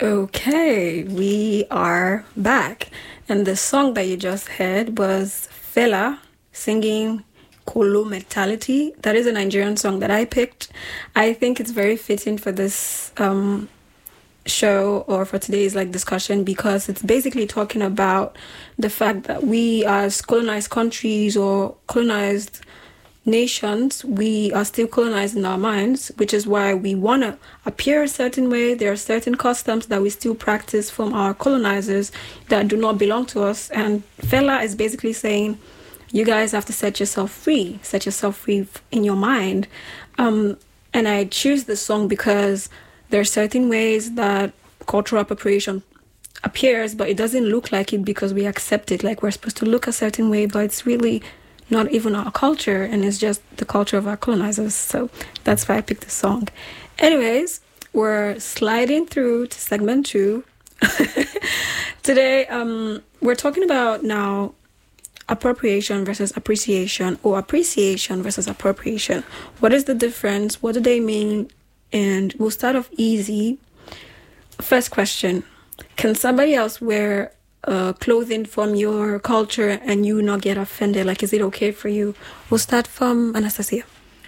Okay, we are back. And the song that you just heard was Fela singing Kolo Mentality. That is a Nigerian song that I picked. I think it's very fitting for this show or for today's discussion, because it's basically talking about the fact that we as colonized countries or colonized nations, we are still colonized in our minds, which is why we want to appear a certain way. There are certain customs that we still practice from our colonizers that do not belong to us. And Fela is basically saying, you guys have to set yourself free in your mind. And I choose this song because there are certain ways that cultural appropriation appears, but it doesn't look like it because we accept it. Like, we're supposed to look a certain way, but it's really not even our culture, and it's just the culture of our colonizers. So that's why I picked this song. Anyways, we're sliding through to segment 2. Today, we're talking about now appropriation versus appreciation, or appreciation versus appropriation. What is the difference? What do they mean? And we'll start off easy. First question: can somebody else wear clothing from your culture and you not get offended? Like, is it okay for you? We'll start from Anastasia.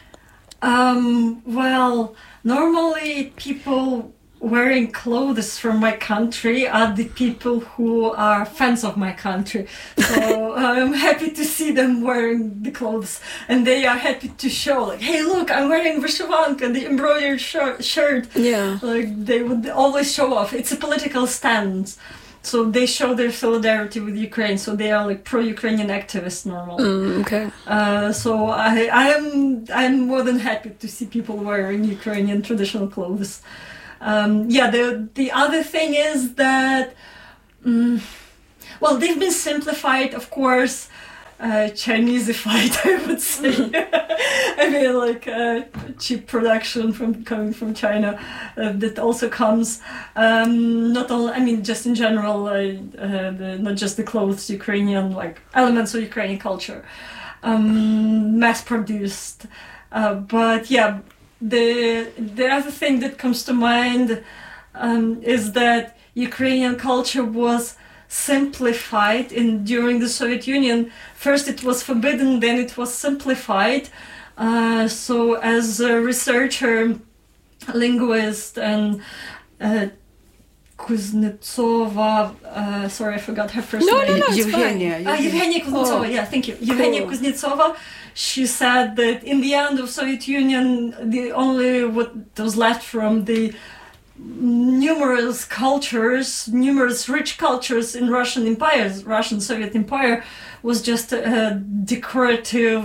Well, normally people wearing clothes from my country are the people who are fans of my country. So I'm happy to see them wearing the clothes, and they are happy to show, like, hey, look, I'm wearing vyshyvanka, the embroidered shirt. Yeah. Like, they would always show off. It's a political stance. So they show their solidarity with Ukraine. So they are like pro-Ukrainian activists normally. Okay. So I'm more than happy to see people wearing Ukrainian traditional clothes. The other thing is that, well, they've been simplified, of course, Chinesified, I would say. I mean, like cheap production coming from China that also comes. Not only, I mean, just in general, not just the clothes, Ukrainian, like elements of Ukrainian culture, mass produced. But yeah, the other thing that comes to mind is that Ukrainian culture was simplified during the Soviet Union. First it was forbidden, then it was simplified. So as a researcher, linguist, and Kuznetsova, sorry, I forgot her first name. No, Evgenia Kuznetsova, yeah, thank you. Cool. Evgenia Kuznetsova, she said that in the end of Soviet Union, the only what was left from the numerous rich cultures in Russian Soviet Empire, was just a decorative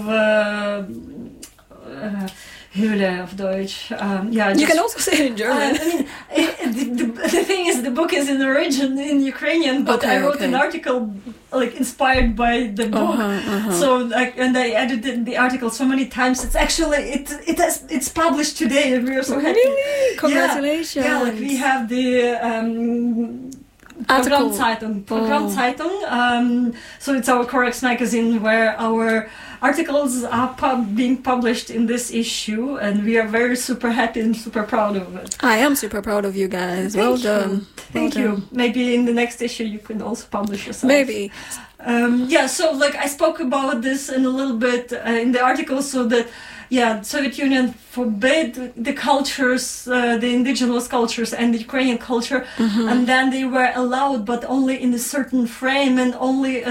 Hülle of Deutsch. You can also say it in German. The thing is, the book is in origin in Ukrainian, but I wrote an article like inspired by the book. So and I edited the article so many times. It's actually it's published today, and we are so happy. Really? Congratulations! Yeah, like we have the. Programmzeitung. So it's our Corex magazine where our articles are being published in this issue, and we are very super happy and super proud of it. I am super proud of you guys. Well done. Thank you. Maybe in the next issue you can also publish yourself. Maybe. So like I spoke about this in a little bit in the article, so that Soviet Union forbade the cultures, the indigenous cultures and the Ukrainian culture, and then they were allowed, but only in a certain frame and only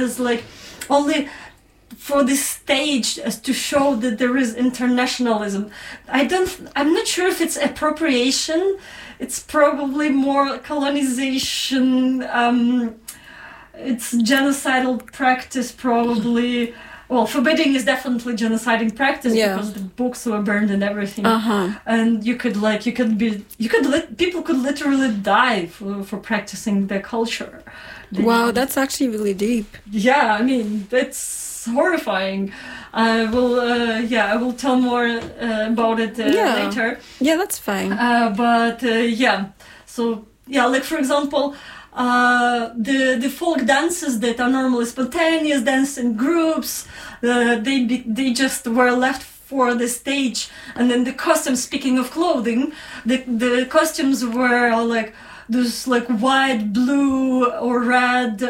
for the stage, as to show that there is internationalism. I'm not sure if it's appropriation. It's probably more colonization. It's genocidal practice, probably. Well, forbidding is definitely genocidal practice, because the books were burned and everything. And people could literally die for practicing their culture. Wow, that's actually really deep. Yeah, I mean, that's horrifying. I will tell more about it later. Yeah, that's fine. Like for example, the folk dances that are normally spontaneous dance in groups, they just were left for the stage. And then the costumes, speaking of clothing, the costumes were like those like white, blue, or red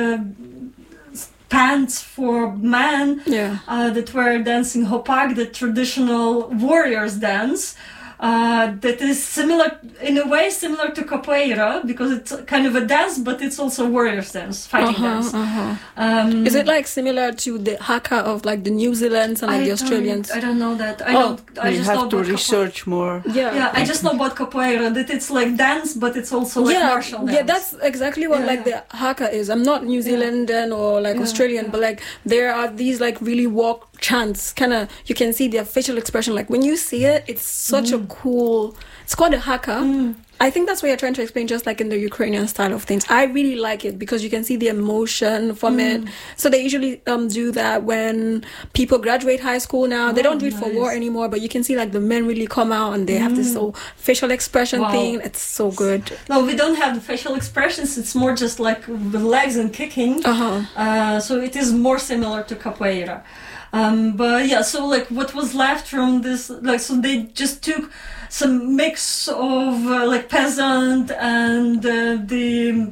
pants for men that were dancing hopak, the traditional warriors dance. That is similar, in a way, similar to capoeira, because it's kind of a dance, but it's also warriors dance, fighting dance. Is it like similar to the haka of like the New Zealanders and like the Australians? I don't know that. I just have to research more. Yeah, I just know about capoeira, that it's like dance, but it's also like martial dance. Yeah, that's exactly what like the haka is. I'm not New Zealandan or like Australian, but like there are these like really walk chants, kind of, you can see their facial expression. Like when you see it, it's such a cool, it's called a haka. I think that's what you're trying to explain, just like in the Ukrainian style of things. I really like it because you can see the emotion from it. So they usually do that when people graduate high school now. They don't do it for war anymore, but you can see like the men really come out and they have this whole facial expression thing. It's so good. No, we don't have the facial expressions. It's more just like the legs and kicking. So it is more similar to capoeira. But yeah, so like what was left from this, like, so they just took some mix of like peasant and the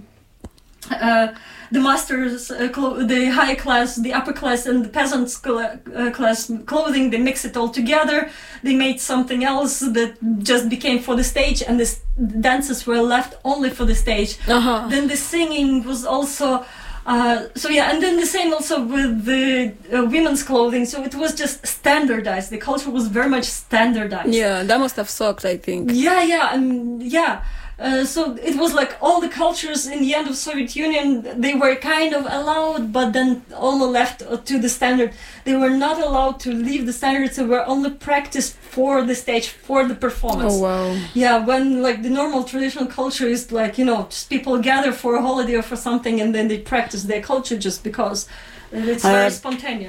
masters, the high class, the upper class, and the peasants class clothing. They mix it all together. They made something else that just became for the stage, and the dances were left only for the stage. Then the singing was also. And then the same also with the women's clothing. So it was just standardized. The culture was very much standardized. Yeah, that must have sucked, I think. So it was like all the cultures in the end of Soviet Union, they were kind of allowed, but then all left to the standard. They were not allowed to leave the standards. They were only practiced for the stage, for the performance. Oh, wow. Yeah, when like the normal traditional culture is like, just people gather for a holiday or for something and then they practice their culture just because it's very spontaneous.